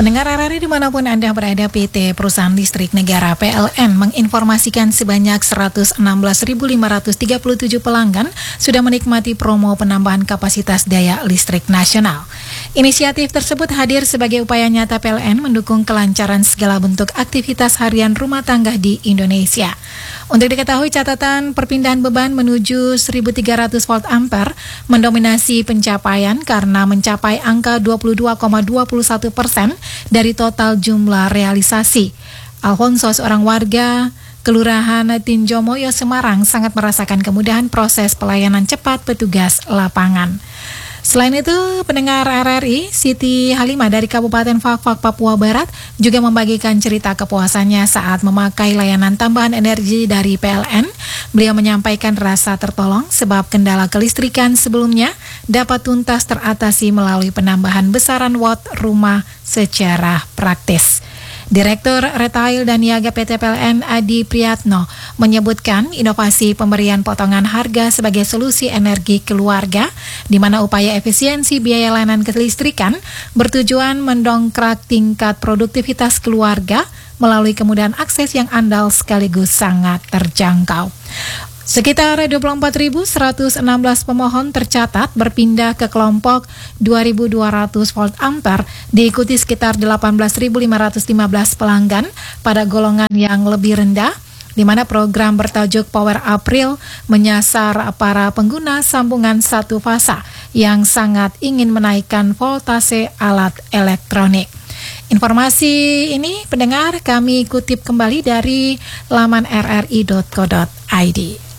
Pendengar RRI dimanapun Anda berada, PT Perusahaan Listrik Negara PLN menginformasikan sebanyak 116.537 pelanggan sudah menikmati promo penambahan kapasitas daya listrik nasional. Inisiatif tersebut hadir sebagai upaya nyata PLN mendukung kelancaran segala bentuk aktivitas harian rumah tangga di Indonesia. Untuk diketahui, catatan perpindahan beban menuju 1.300 volt ampere mendominasi pencapaian karena mencapai angka 22,21% dari total jumlah realisasi. Alfonso, seorang warga Kelurahan Tinjomoyo, Semarang, sangat merasakan kemudahan proses pelayanan cepat petugas lapangan. Selain itu, pendengar RRI, Siti Halimah dari Kabupaten Fakfak, Papua Barat juga membagikan cerita kepuasannya saat memakai layanan tambahan energi dari PLN. Beliau menyampaikan rasa tertolong sebab kendala kelistrikan sebelumnya dapat tuntas teratasi melalui penambahan besaran watt rumah secara praktis. Direktur Retail dan Niaga PT PLN Adi Priyatno menyebutkan inovasi pemberian potongan harga sebagai solusi energi keluarga, di mana upaya efisiensi biaya layanan kelistrikan bertujuan mendongkrak tingkat produktivitas keluarga melalui kemudahan akses yang andal sekaligus sangat terjangkau. Sekitar 24.116 pemohon tercatat berpindah ke kelompok 2.200 volt ampere, diikuti sekitar 18.515 pelanggan pada golongan yang lebih rendah, di mana program bertajuk Power April menyasar para pengguna sambungan satu fasa yang sangat ingin menaikkan voltase alat elektronik. Informasi ini, pendengar, kami kutip kembali dari laman rri.co.id.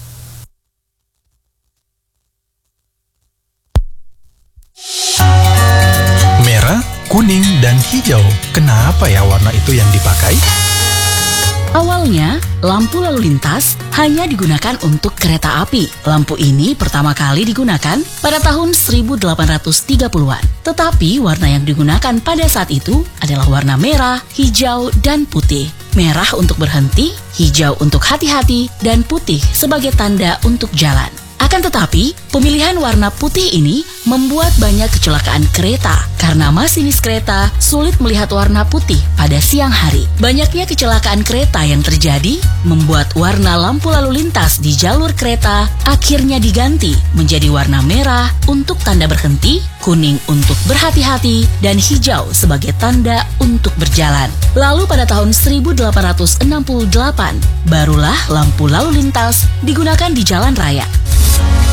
Merah, kuning, dan hijau. Kenapa ya warna itu yang dipakai? Awalnya, lampu lalu lintas hanya digunakan untuk kereta api. Lampu ini pertama kali digunakan pada tahun 1830-an. Tetapi warna yang digunakan pada saat itu adalah warna merah, hijau, dan putih. Merah untuk berhenti, hijau untuk hati-hati, dan putih sebagai tanda untuk jalan. Akan tetapi, pemilihan warna putih ini membuat banyak kecelakaan kereta karena masinis kereta sulit melihat warna putih pada siang hari. Banyaknya kecelakaan kereta yang terjadi membuat warna lampu lalu lintas di jalur kereta akhirnya diganti menjadi warna merah untuk tanda berhenti, kuning untuk berhati-hati, dan hijau sebagai tanda untuk berjalan. Lalu pada tahun 1868, barulah lampu lalu lintas digunakan di jalan raya.